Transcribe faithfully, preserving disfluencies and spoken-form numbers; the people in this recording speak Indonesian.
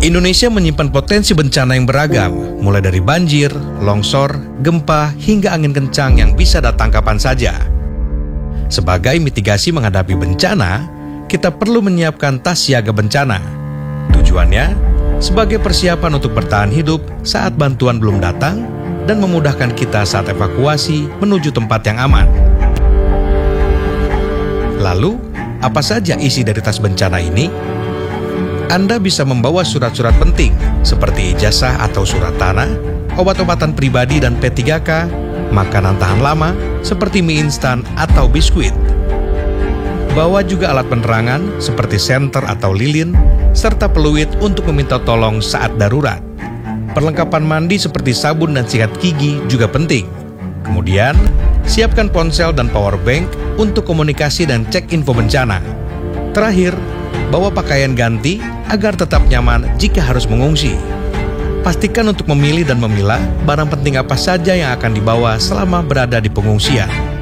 Indonesia menyimpan potensi bencana yang beragam, mulai dari banjir, longsor, gempa, hingga angin kencang yang bisa datang kapan saja. Sebagai mitigasi menghadapi bencana, kita perlu menyiapkan tas siaga bencana. Tujuannya, sebagai persiapan untuk bertahan hidup saat bantuan belum datang dan memudahkan kita saat evakuasi menuju tempat yang aman. Lalu, apa saja isi dari tas bencana ini? Anda bisa membawa surat-surat penting seperti ijazah atau surat tanah, obat-obatan pribadi dan P tiga K, makanan tahan lama seperti mie instan atau biskuit. Bawa juga alat penerangan seperti senter atau lilin, serta peluit untuk meminta tolong saat darurat. Perlengkapan mandi seperti sabun dan sikat gigi juga penting. Kemudian, siapkan ponsel dan power bank untuk komunikasi dan cek info bencana. Terakhir, bawa pakaian ganti agar tetap nyaman jika harus mengungsi. Pastikan untuk memilih dan memilah barang penting apa saja yang akan dibawa selama berada di pengungsian.